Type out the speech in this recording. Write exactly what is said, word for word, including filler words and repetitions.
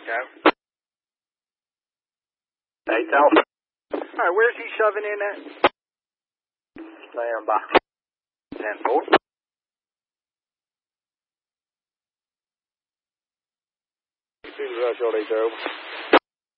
Echo. eight Alpha. Alright, where's he shoving in at? Stand by. ten four. Rush all eight over.